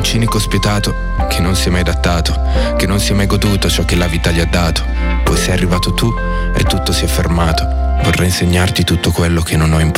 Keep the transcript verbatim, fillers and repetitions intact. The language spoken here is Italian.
cinico spietato che non si è mai adattato, che non si è mai goduto ciò che la vita gli ha dato. Poi sei arrivato tu e tutto si è fermato. Vorrei insegnarti tutto quello che non ho imparato.